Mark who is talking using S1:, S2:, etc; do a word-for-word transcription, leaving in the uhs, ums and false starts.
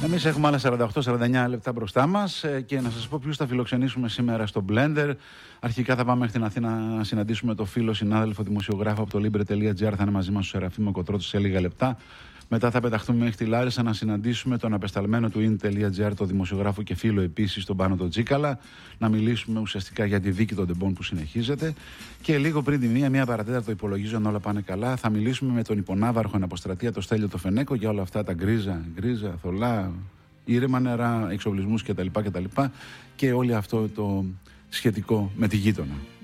S1: Εμείς έχουμε άλλα σαράντα οκτώ σαράντα εννιά λεπτά μπροστά μας και να σας πω ποιους θα φιλοξενήσουμε σήμερα στο Blender. Αρχικά θα πάμε μέχρι την Αθήνα να συναντήσουμε το φίλο συνάδελφο δημοσιογράφο από το libre τελεία gr. Θα είναι μαζί μας ο Σεραφείμ Κοτρώτης σε λίγα λεπτά. Μετά θα πεταχτούμε μέχρι τη Λάρισα να συναντήσουμε τον απεσταλμένο του ιν τελεία gr, το δημοσιογράφο και φίλο επίσης, τον Πάνο τον Τζίκαλα, να μιλήσουμε ουσιαστικά για τη δίκη των τεμπών που συνεχίζεται. Και λίγο πριν τη μία, μία παρατέταρτο, υπολογίζω αν όλα πάνε καλά, θα μιλήσουμε με τον υπονάβαρχο εν αποστρατεία, το Στέλιο το Φενέκο, για όλα αυτά τα γκρίζα, γκρίζα, θολά, ήρεμα νερά, εξοπλισμούς κτλ. κτλ. Και όλο αυτό το σχετικό με τη γείτονα.